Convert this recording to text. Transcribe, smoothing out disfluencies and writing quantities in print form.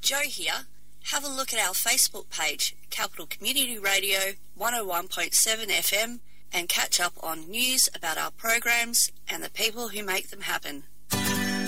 Jo here. Have a look at our Facebook page, Capital Community Radio 101.7 FM, and catch up on news about our programs and the people who make them happen.